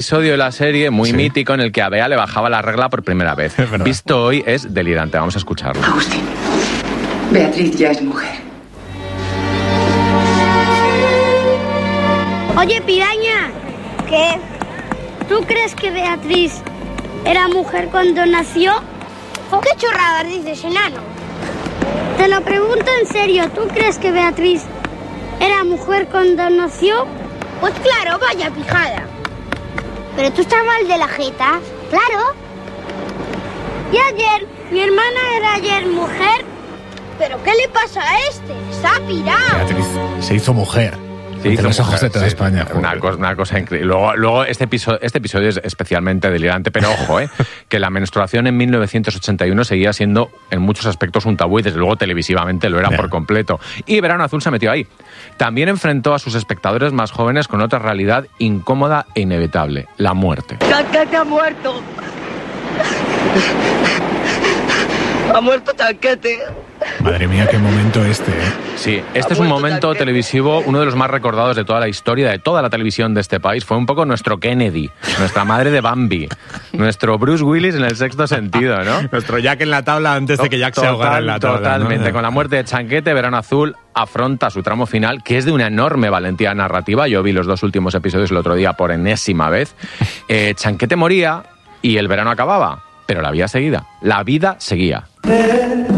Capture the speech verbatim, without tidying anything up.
episodio de la serie muy Sí. mítico en el que a Bea le bajaba la regla por primera vez. Es Visto hoy es delirante, vamos a escucharlo. Agustín, Beatriz ya es mujer. Oye, piraña, ¿Qué? ¿tú crees que Beatriz era mujer cuando nació? ¿Qué chorradas dices, enano? Te lo pregunto en serio, ¿tú crees que Beatriz era mujer cuando nació? Pues claro, vaya pijada. Pero tú estás mal de la jeta. Claro. Y ayer, mi hermana era ayer mujer. ¿Pero qué le pasa a este? Está pirado. Beatriz se hizo mujer. Sí, Ante hizo los ojos mujer, de toda sí. España. Una joder. cosa, una cosa increíble. Luego, luego este, episodio, este episodio es especialmente delirante, pero ojo, ¿eh? que la menstruación en mil novecientos ochenta y uno seguía siendo en muchos aspectos un tabú y desde luego televisivamente lo era Ya. por completo. Y Verano Azul se metió ahí. También enfrentó a sus espectadores más jóvenes con otra realidad incómoda e inevitable, la muerte. Chanquete ha muerto. Ha muerto Chanquete. Madre mía, qué momento este, ¿eh? Sí, este Ha es un vuelto momento Chanquete. televisivo, uno de los más recordados de toda la historia, de toda la televisión de este país. Fue un poco nuestro Kennedy, nuestra madre de Bambi, nuestro Bruce Willis en el Sexto Sentido, ¿no? Nuestro Jack en la tabla antes de que Jack se Total- ahogara en la tabla. Totalmente. ¿no? Con la muerte de Chanquete, Verano Azul afronta su tramo final, que es de una enorme valentía narrativa. Yo vi los dos últimos episodios el otro día por enésima vez. Eh, Chanquete moría y el verano acababa, pero la vida seguía. La vida seguía.